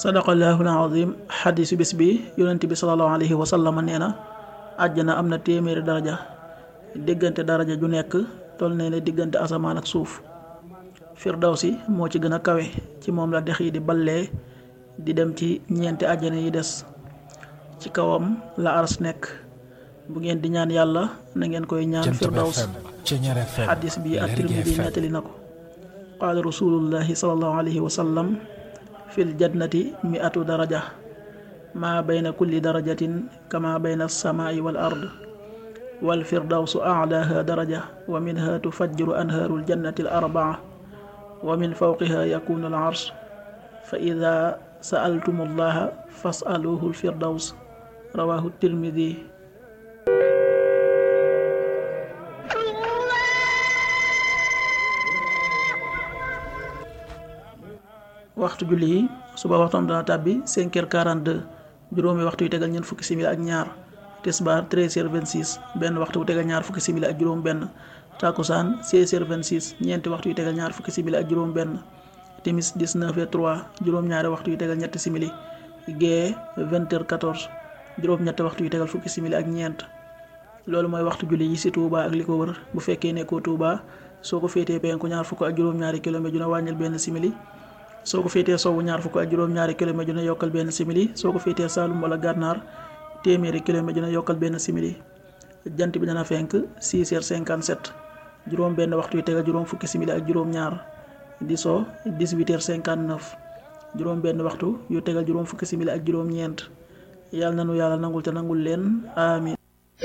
sadaqallahul azim. xadiisu bis bi yonent bi sallallahu alayhi wa sallam nee na àjjana am na téeméeri daraja, diggante daraja ju nekk toll ne ne diggante asamaan ak suuf. firdawsi moo ci gën a kawe, ci moom la dex yi di ballee di dem ci ñeenti àjjana yi des. ci kawam la ars nekk. bu ngeen di ñaan yàlla na ngeen koy ñaan firdaws. xadis bi at-Tirmidi nettali na ko. qaala rasulullahi sallallahu alayhi wa sallam fil jannati 100 daraja maa bayna kulli darajatin kama bayna as-samaa'i wal ard wal firdawsu a'laaha daraja wa minha tufajjiru anhaarul jannati al-arba'a wa min fawqiha yakunu al-'arsh fa idha sa'altumullaha fas'aluhu al-firdaws rawahu at-Tirmidhi. waxtu julli yi suba waxtoom dana tàbbi 5h42, juróomi waxtu yu tegal ñeent fukki simili ak ñaar. tisbaar 13h26, benn waxtu bu tegal ñaar fukki simili ak juróom benn. takusaan 16h26, ñeenti waxtu yu tegal ñaar fukki simili ak juróom benn. timis 19h03, juróom-ñaari waxtu yu tegal ñetti simili. gee 20h14, juróom-ñetti waxtu yu tegal fukki simili ak ñeent. loolu mooy waxtu julli yi ci Touba ak li ko wër. bu fekkee nekkoo Touba soo ko féetee penku ñaar fukk ak juróom-ñaari kilomètre dina wàññil benn simili. soo ko féetee sowwu ñaar fukk ak juróom-ñaari kilomètre dina yokkal benn simili. soo ko féetee Saalum wala Gànnaar téeméeri kilomètre dina yokkal benn simili. jant bi dana fenk 6h57, juróom benn waxtu yu tegal juróom fukki simili ak juróom-ñaar. di so 18h59, juróom benn waxtu yu tegal juróom fukki simili ak juróom-ñeent. yàlla nanu yàlla nangul te nangul leen amiin.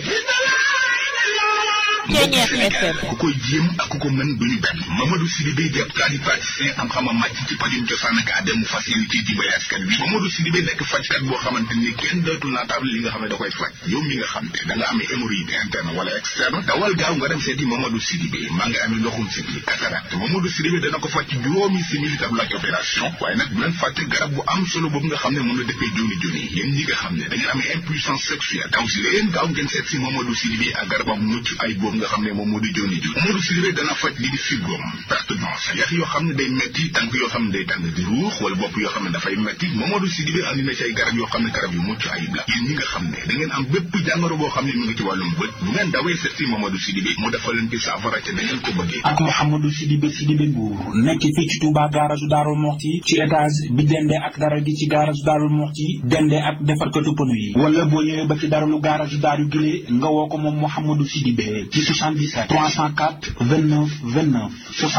ku koy jéem ak ku ko mën duñu benn. Mamadou Sidibé di ab tradipraticien am xama màcc ci pajum cosaan ak aada mu fas yéene ci dimbali askan wi. Mamadou Sidibé nekk fajkat boo xamante ni kenn dootul naatable li nga xam ne da koy faj. yow mi nga xam ne da nga amee hémorroïde interne wala externe dawal gaaw nga dem seeti Mamadou Sidibé. maa nga amee ndoxum sibli cataracte Mamadou Sidibé dana ko faj ci juróomi simili tabla ak opération. waaye nag bu leen fàtte garab bu am solo boobu nga xam ne moom la defee joni joni. yéen ñi nga xam ne da ngeen amee impuissance sexuelle daw si leen gaaw ngeen seet si Mamadou Sidibé ak garabam mucc ay boobu nga xam ne moom moo di joni joni. Mamadou Sidibé dana faj li di fibrome, perte blanche, yax yoo xam ne day metti, tànk yoo xam ne day tàng di ruux wala bopp yoo xam ne dafay metti. Mamadou Sidibé andi na ci ay garab yoo xam ne garab yu mucc ayib la. yéen ñi nga xam ne da ngeen am bépp jàngoro boo xam ne mu ngi ci wàllum bët bu ngeen dawee seet si Mamadou Sidibé mu defal leen ci saafara ca da ngeen ko bëggee. ak Mouhamadou Sidibé Mbour nekk fii ci Touba garage Darou Mouhty ci étage bi dende ak dara gi ci garage Darou Mouhty dende ak defarkatu pneu yi. wala boo ñëwee ba ci daralu garage Darou Guilé nga woo ko moom Mouhamadou Sidibé ci 77 304 29 29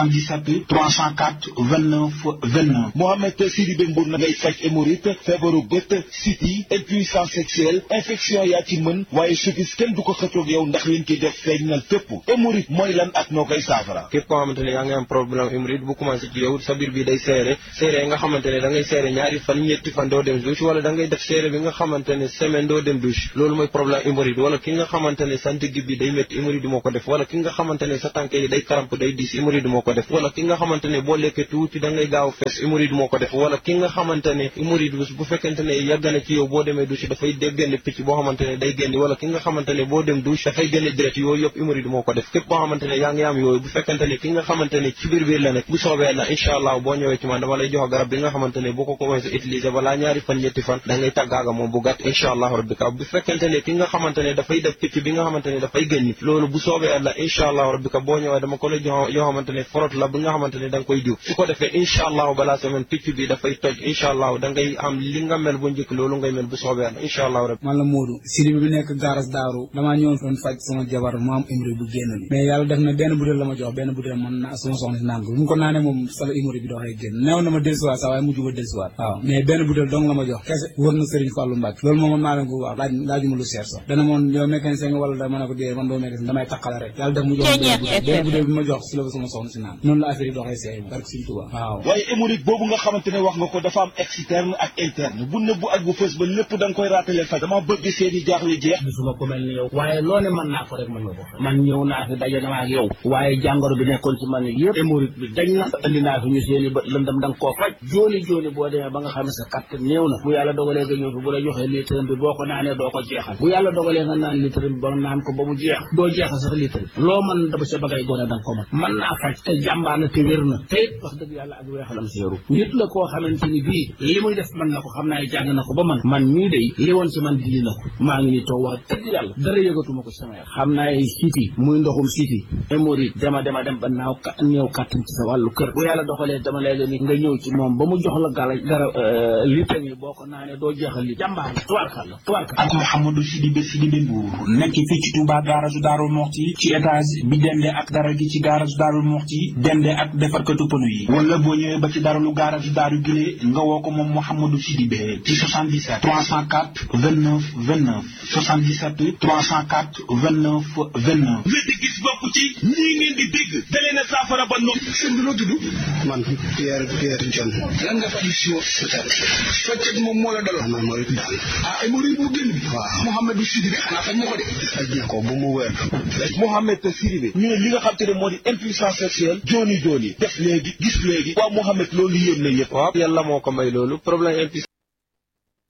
77 304 29 29. Mohamed Sidibé Mbour na ngay faj hémorroïde, feebaru bët, siti, impuissance sexuelle, infection yaa ci mën waaye suffis kenn du ko xëccoog yow ndax liñ koy def feeñal fépp. hémorroïde mooy lan ak noo koy saafara. képp koo xamante ne yaa ngi am problème hémorroïde bu commencé ci yow sa biir bi day seere nga xamante ne da ngay seere ñaari fan ñetti fan doo dem douche wala da ngay def seere bi nga xamante ne semaine doo dem douche loolu mooy problème hémorroïde. wala ki nga xamante ne sa ndigg bi day métti hémorroïde moo ko def wala ki nga xamante ne sa tànk yi day karamp day diis hémorroïde moo ko def wala ki nga xamante ne boo lekkee tuuti da ngay gaaw fees hémorroïde moo ko def wala ki nga xamante ne hémorroïde bu fekkente ne yàgg na ci yow boo demee douche dafay génne picc boo xamante ne day génn wala ki nga xamante ne boo dem douche dafay génne direct yooyu yëpp hémorroïde moo ko def. képp koo xamante ne yaa ngi am yooyu bu fekkente ne ki nga xamante ne ci biir la nekk bu soobee la incha allah boo ñëwee ci man dama lay jox garab bi nga xamante ne boo ko commencé utiliser balaa ñaari fan ñetti fan da ngay tàggaaga moom bu gàtt incha allah rabbika. bu fekkente ne ki nga xamante ne dafay def picc bi nga xamante ne dafay génn loolu bu soobee la incha allah rabbika boo ñëwee dama ko lay jox yoo xamante ne frot la bi nga xamante ne da nga koy diw su ko defee incha allah balaa semaine picc bi dafay toj incha allah da ngay am li nga mel bu njëkk loolu ngay mel bu soobee la incha allah rabbi. man la Modou Sidibé bi nekk garas Daaru damaa ñëwoon doon faj sama jabar mu am hémorroïde bu génn bi mais yàlla def na benn butéel la ma jox benn butéel man na sama soxna si naan ko bu mu ko naanee moom sama hémorroïde bi dafay génn neew na ma dellusiwaat sax waaye mujj ba dellusiwaat waaw mais benn butéel dong la ma jox kese wër na Serigne Fallou Mbacke loolu moom man maa leen ko wax laajuma lu seer sax dana moon yow mécanicien nga wala da mën a ko dee man doo mécanicien damay taqale rek yàlla def mu jox benn butéel bi ma jox si la sama soxna si naan noonu la affaire yi doxee seey barke Serigne Touba waaw. waaye hémorroïde boobu nga xamante ne wax nga ko dafa am externe ak interne bu nëbbu ak bu fës ba lépp da nga koy raatale faj dama bëgg seeni jaaxle jeex. gisuma ko mel ni yow waaye loo ne mën naa ko rek mën nga ko man ñëw naa fi daje naa ak yow waaye jàngoro bi nekkoon ci man yëpp hémorroïde bi dañ na indi naa fi ñu seeni bët lëndam da nga koo faj jooni boo demee ba nga xam ne sa kàttan néew na bu yàlla dogalee nga ñëw fi bu la joxee litre bi boo ko naanee doo ko jeexal bu yàlla dogalee nga naan litre bi ba naan ko ba mu jeex doo jeexal sa sax litre loo mën dama sa bagay gone da nga ko mën naa faj te jàmbaar na te wér na te wax dëgg yàlla ak weexalam seeru nit la koo xamante ni bii li muy def mën na ko xam naa jàng na ko ba man mii day li woon ci man dindi na ko maa ngi ni toog wax dëgg yàlla dara yëgatuma ko sama xam naa siti muy ndoxum siti hémorroïde dema dem ba néew kàttan ci sa wàllu kër bu yàlla doxalee dama lay ni nga ñëw ci moom ba mu jox la dara litre yi boo ko naanee doo jeexal li jàmbaar tubaarkalla ak Mouhamadou Sidibé Mbour nekk fii ci Touba garage Darou Mouhty ci étage bi dende ak dara gi ci garage Darou Mouhty dende ak defarkatu pneu yi wala boo ñëwee ba ci daralu garage Darou Guilé nga woo ko moom Mouhamadou Sidibé ci 77 304 29 29 77 304 29 29 wéti gis bokk ci ñii ngeen di dégg dalee na saafara ba nopp sëñ bi noo tudd man Pierre John lan nga faj si faj moom moo la daloon man mooy daal ay mori bu génn bi waaw Mouhamadou Sidibé xanaa faj na ko de faj na ko bu mu wér Mouhamed Sidibé ñu ne li nga xam te ne moo di impuissance sexuelle jooni def léegi gis léegi waaw Mouhamed loolu yéen na yëpp waaw yàlla moo ko may loolu problème